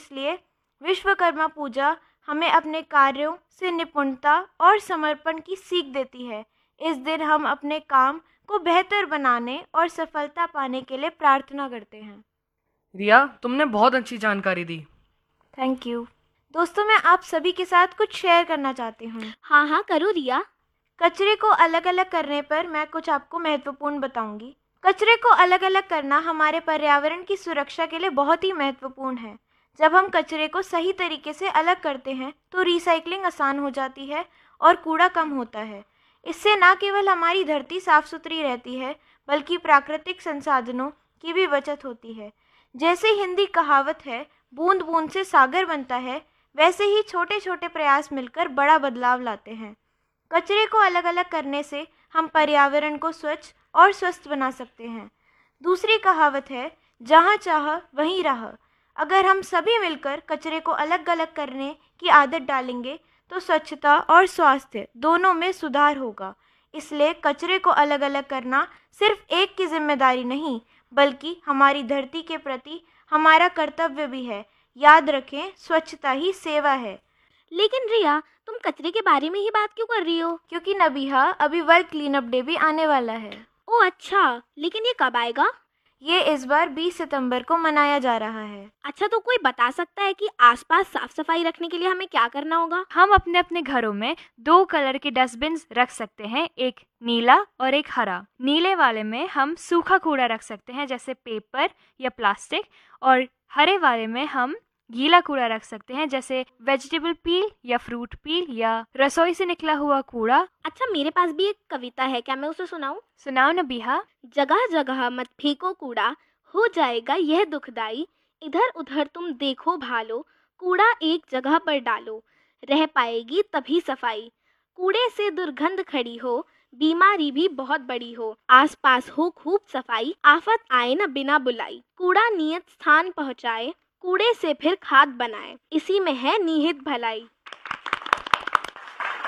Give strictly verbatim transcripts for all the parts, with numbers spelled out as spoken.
इसलिए विश्वकर्मा पूजा हमें अपने कार्यों से निपुणता और समर्पण की सीख देती है। इस दिन हम अपने काम को बेहतर बनाने और सफलता पाने के लिए प्रार्थना करते हैं। रिया, तुमने बहुत अच्छी जानकारी दी। Thank you. दोस्तों, मैं आप सभी के साथ कुछ शेयर करना चाहती हूँ। हाँ हाँ करो रिया। कचरे को अलग अलग करने पर मैं कुछ आपको महत्वपूर्ण बताऊंगी। कचरे को अलग अलग करना हमारे पर्यावरण की सुरक्षा के लिए बहुत ही महत्वपूर्ण है। जब हम कचरे को सही तरीके से अलग करते हैं तो रिसाइकलिंग आसान हो जाती है और कूड़ा कम होता है। इससे न केवल हमारी धरती साफ सुथरी रहती है, बल्कि प्राकृतिक संसाधनों की भी बचत होती है। जैसे हिंदी कहावत है, बूंद बूंद से सागर बनता है, वैसे ही छोटे छोटे प्रयास मिलकर बड़ा बदलाव लाते हैं। कचरे को अलग अलग करने से हम पर्यावरण को स्वच्छ और स्वस्थ बना सकते हैं। दूसरी कहावत है, जहाँ चाह वहीं राह। अगर हम सभी मिलकर कचरे को अलग अलग करने की आदत डालेंगे तो स्वच्छता और स्वास्थ्य दोनों में सुधार होगा। इसलिए कचरे को अलग अलग करना सिर्फ एक की जिम्मेदारी नहीं, बल्कि हमारी धरती के प्रति हमारा कर्तव्य भी है। याद रखें, स्वच्छता ही सेवा है। लेकिन रिया, तुम कचरे के बारे में ही बात क्यों कर रही हो? क्योंकि नबीहा, अभी वर्ल्ड क्लीन अप डे भी आने वाला है। ओ अच्छा, लेकिन ये कब आएगा? ये इस बार बीस सितंबर को मनाया जा रहा है। अच्छा, तो कोई बता सकता है कि आसपास साफ सफाई रखने के लिए हमें क्या करना होगा? हम अपने अपने घरों में दो कलर के डस्टबिन रख सकते हैं, एक नीला और एक हरा। नीले वाले में हम सूखा कूड़ा रख सकते हैं जैसे पेपर या प्लास्टिक, और हरे वाले में हम गीला कूड़ा रख सकते हैं जैसे वेजिटेबल पील या फ्रूट पील या रसोई से निकला हुआ कूड़ा। अच्छा, मेरे पास भी एक कविता है, क्या मैं उसे सुनाऊं? सुनाओ नबीहा। जगह जगह मत फेंको कूड़ा, हो जाएगा यह दुखदाई। इधर उधर तुम देखो भालो, कूड़ा एक जगह पर डालो, रह पाएगी तभी सफाई। कूड़े से दुर्गंध खड़ी हो, बीमारी भी बहुत बड़ी हो। आसपास हो खूब सफाई, आफत आए न बिना बुलाई। कूड़ा नियत स्थान पहुँचाए, कूड़े से फिर खाद बनाए, इसी में है निहित भलाई।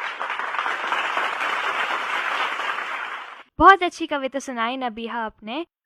बहुत अच्छी कविता सुनाई नबीहा आपने।